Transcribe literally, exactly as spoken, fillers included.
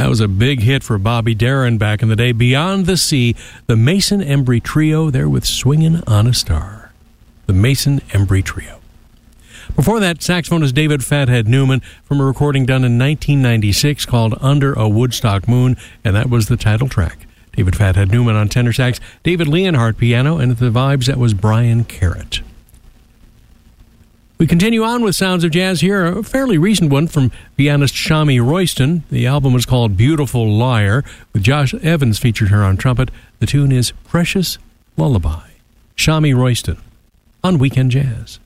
That was a big hit for Bobby Darin back in the day. Beyond the Sea, the Mason Embry Trio there with Swingin' on a Star. The Mason Embry Trio. Before that, saxophonist David Fathead Newman from a recording done in nineteen ninety-six called Under a Woodstock Moon, and that was the title track. David Fathead Newman on tenor sax, David Leonhardt piano, and at the vibes, that was Brian Carrot. We continue on with Sounds of Jazz here, a fairly recent one from pianist Shami Royston. The album was called Beautiful Liar, with Josh Evans featured her on trumpet. The tune is Precious Lullaby. Shami Royston on Weekend Jazz.